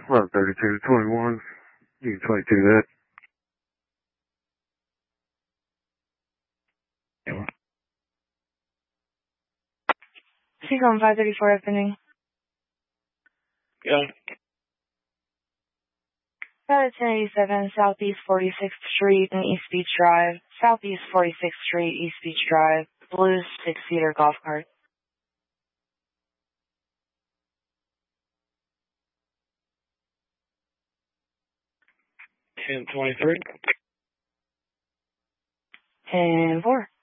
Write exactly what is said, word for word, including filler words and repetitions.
Route thirty-two twenty-one. You can twenty-two that. Seacom five thirty-four opening. Yeah. Route ten eighty-seven, Southeast forty-sixth Street and East Beach Drive. Southeast forty-sixth Street, East Beach Drive. Blue six-seater golf cart. ten twenty-three. ten four.